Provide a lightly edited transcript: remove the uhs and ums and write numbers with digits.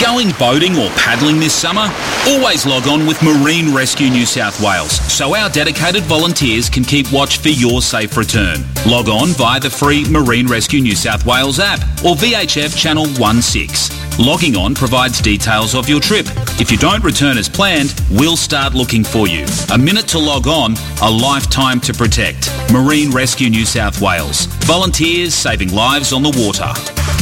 Going boating or paddling this summer? Always log on with Marine Rescue New South Wales so our dedicated volunteers can keep watch for your safe return. Log on via the free Marine Rescue New South Wales app or VHF Channel 16. Logging on provides details of your trip. If you don't return as planned, we'll start looking for you. A minute to log on, a lifetime to protect. Marine Rescue New South Wales. Volunteers saving lives on the water.